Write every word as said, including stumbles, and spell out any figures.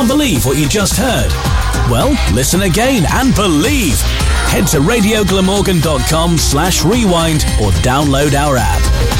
Can't believe what you just heard? Well, listen again and believe. Head to radio glamorgan dot com slash rewind or download our app.